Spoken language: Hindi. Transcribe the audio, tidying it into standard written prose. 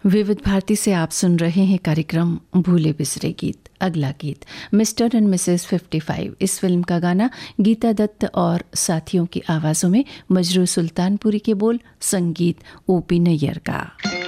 विविध भारती से आप सुन रहे हैं कार्यक्रम भूले बिसरे गीत। अगला गीत मिस्टर एंड मिसेस 55। इस फिल्म का गाना गीता दत्त और साथियों की आवाज़ों में, मजरू सुल्तानपुरी के बोल, संगीत ओपी नैयर का।